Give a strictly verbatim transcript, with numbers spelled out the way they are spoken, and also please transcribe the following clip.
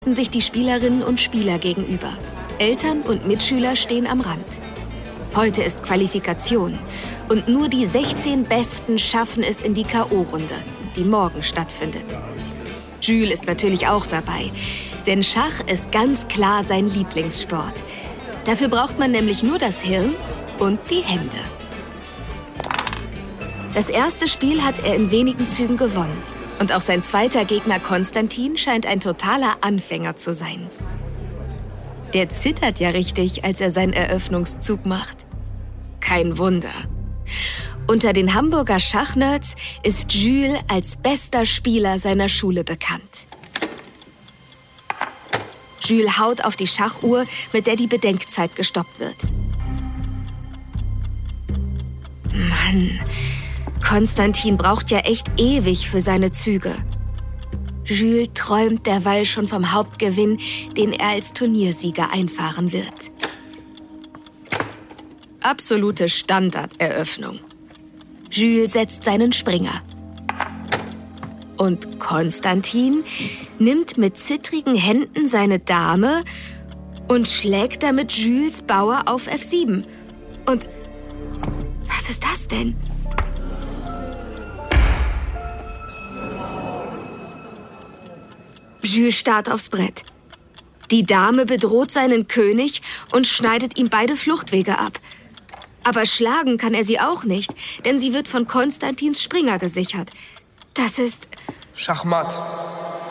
sich die Spielerinnen und Spieler gegenüber. Eltern und Mitschüler stehen am Rand. Heute ist Qualifikation und nur die sechzehn Besten schaffen es in die K O-Runde, die morgen stattfindet. Jules ist natürlich auch dabei, denn Schach ist ganz klar sein Lieblingssport. Dafür braucht man nämlich nur das Hirn und die Hände. Das erste Spiel hat er in wenigen Zügen gewonnen. Und auch sein zweiter Gegner Konstantin scheint ein totaler Anfänger zu sein. Der zittert ja richtig, als er seinen Eröffnungszug macht. Kein Wunder. Unter den Hamburger Schachnerds ist Jules als bester Spieler seiner Schule bekannt. Jules haut auf die Schachuhr, mit der die Bedenkzeit gestoppt wird. Mann, Konstantin braucht ja echt ewig für seine Züge. Jules träumt derweil schon vom Hauptgewinn, den er als Turniersieger einfahren wird. Absolute Standarderöffnung. Jules setzt seinen Springer. Und Konstantin nimmt mit zittrigen Händen seine Dame und schlägt damit Jules Bauer auf F sieben. Und was ist das denn? Jules starrt aufs Brett. Die Dame bedroht seinen König und schneidet ihm beide Fluchtwege ab. Aber schlagen kann er sie auch nicht, denn sie wird von Konstantins Springer gesichert. Das ist... Schachmatt.